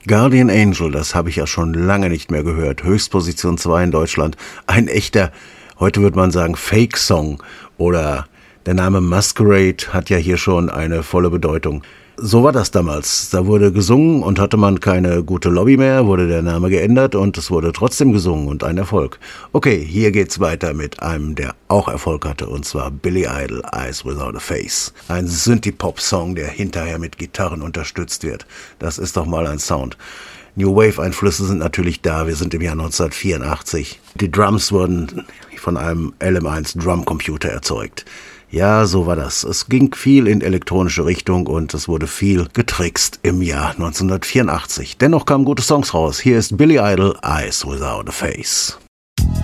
Guardian Angel, das habe ich ja schon lange nicht mehr gehört. Höchstposition 2 in Deutschland. Ein echter, heute würde man sagen, Fake-Song. Oder der Name Masquerade hat ja hier schon eine volle Bedeutung. So war das damals. Da wurde gesungen und hatte man keine gute Lobby mehr, wurde der Name geändert und es wurde trotzdem gesungen und ein Erfolg. Okay, hier geht's weiter mit einem, der auch Erfolg hatte, und zwar Billy Idol, Eyes Without a Face. Ein Synthie-Pop-Song, der hinterher mit Gitarren unterstützt wird. Das ist doch mal ein Sound. New Wave-Einflüsse sind natürlich da. Wir sind im Jahr 1984. Die Drums wurden von einem LM1 Drumcomputer erzeugt. Ja, so war das. Es ging viel in elektronische Richtung und es wurde viel getrickst im Jahr 1984. Dennoch kamen gute Songs raus. Hier ist Billy Idol, Eyes Without a Face.